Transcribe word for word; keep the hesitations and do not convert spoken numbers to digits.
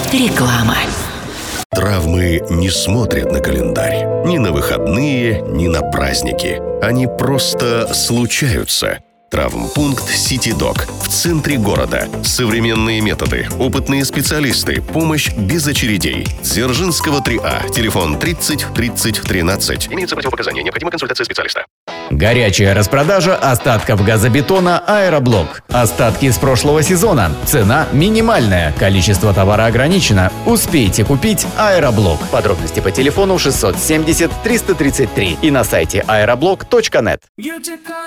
Реклама. Травмы не смотрят на календарь. Ни на выходные, ни на праздники. Они просто случаются. Травмпункт «Ситидок» в центре города. Современные методы, опытные специалисты, помощь без очередей. Дзержинского три А. Телефон тридцать тридцать тринадцать. Имеются противопоказания. Необходима консультация специалиста. Горячая распродажа остатков газобетона «Аэроблок». Остатки с прошлого сезона. Цена минимальная. Количество товара ограничено. Успейте купить «Аэроблок». Подробности по телефону шестьсот семьдесят триста тридцать три и на сайте аэроблок точка нет.